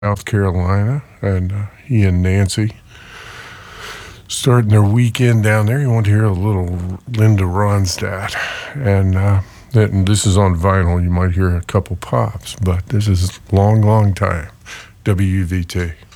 South Carolina, and he and Nancy starting their weekend down there. You want to hear a little Linda Ronstadt, and this is on vinyl. You might hear a couple pops, but this is long, long time. WVT.